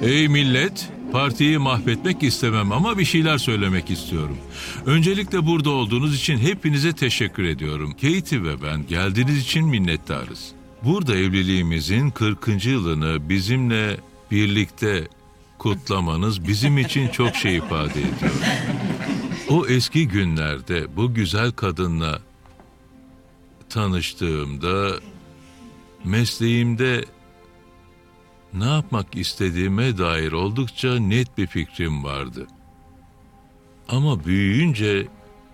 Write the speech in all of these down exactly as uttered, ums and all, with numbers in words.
Ey millet, partiyi mahvetmek istemem ama bir şeyler söylemek istiyorum. Öncelikle burada olduğunuz için hepinize teşekkür ediyorum. Katie ve ben geldiğiniz için minnettarız. Burada evliliğimizin kırkıncı yılını bizimle birlikte kutlamanız bizim için çok şey ifade ediyor. O eski günlerde bu güzel kadınla tanıştığımda mesleğimde ne yapmak istediğime dair oldukça net bir fikrim vardı. Ama büyüyünce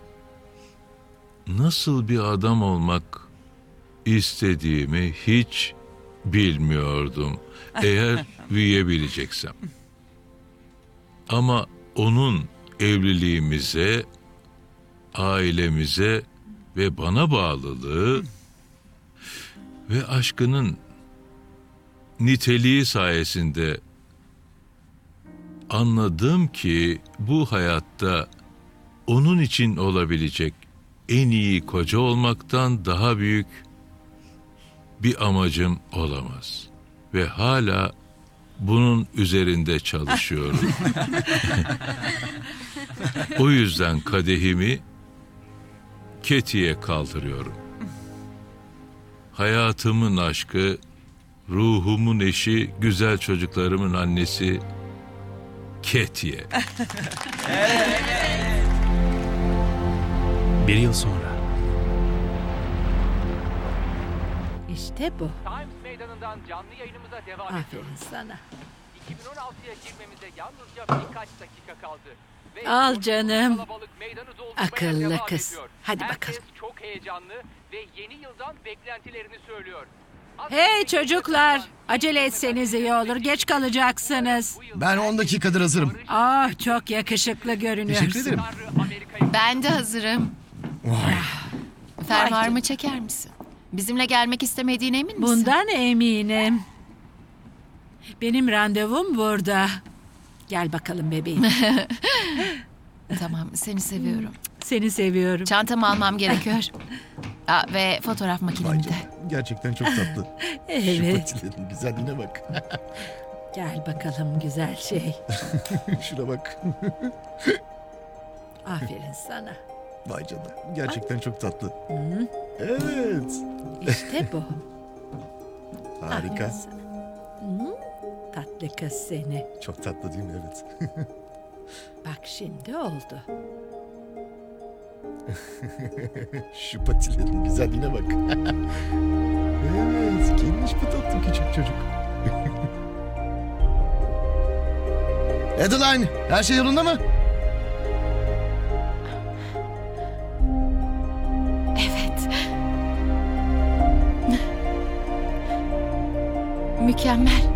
nasıl bir adam olmak istediğimi hiç bilmiyordum. Eğer büyüyebileceksem. Ama onun evliliğimize, ailemize ve bana bağlılığı ve aşkının niteliği sayesinde anladım ki bu hayatta onun için olabilecek en iyi koca olmaktan daha büyük bir amacım olamaz. Ve hala bunun üzerinde çalışıyorum. O yüzden kadehimi Katie'ye kaldırıyorum. Hayatımın aşkı, ruhumun eşi, güzel çocuklarımın annesi Katie. Bir yıl sonra. İşte bu. Times Meydanı'ndan canlı yayınımıza devam Aferin ediyoruz. sana. iki bin on altıya girmemize yalnızca birkaç dakika kaldı. Ve Al canım. kalabalık meydanı doldurmaya Akıllı devam kız. ediyor. Hadi Herkes bakalım. çok heyecanlı ve yeni yıldan beklentilerini söylüyor. Az Hey önce çocuklar, yayınlanan acele etseniz iyi olur. Geç kalacaksınız. bu yıl Ben on dakikadır hazırım. Ah, çok yakışıklı Teşekkür görünüyorsun. ederim. Tanrı Amerika'yı Ben de hazırım. Vay. Fermuarımı çeker misin? Bizimle gelmek istemediğine emin misin? Bundan eminim. Benim randevum burada. Gel bakalım bebeğim. Tamam, seni seviyorum. Seni seviyorum. Çantamı almam gerekiyor. Aa, ve fotoğraf Vay makinemi de. canına, gerçekten çok tatlı. Evet. Şu patilerin güzelliğine bak. Gel bakalım güzel şey. Şuna bak. Aferin sana. Vay canına, gerçekten çok tatlı. Evet. İşte bu. Aferin Harika. sana. Hı? Tatlı kız seni. Çok tatlı değil mi? Evet. Bak şimdi oldu. Şu patilerin güzelliğine bak. Evet, kimmiş bu tatlı küçük çocuk? Adeline, her şey yolunda mı? Evet. Mükemmel.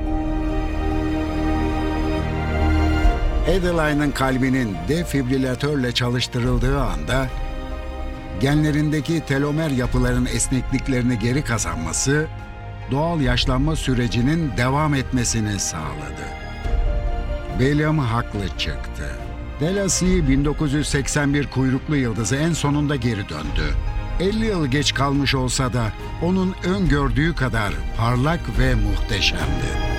Adeline'ın kalbinin defibrilatörle çalıştırıldığı anda genlerindeki telomer yapıların esnekliklerini geri kazanması doğal yaşlanma sürecinin devam etmesini sağladı. William haklı çıktı. Delacy bin dokuz yüz seksen bir kuyruklu yıldızı en sonunda geri döndü. elli yıl geç kalmış olsa da onun öngördüğü kadar parlak ve muhteşemdi.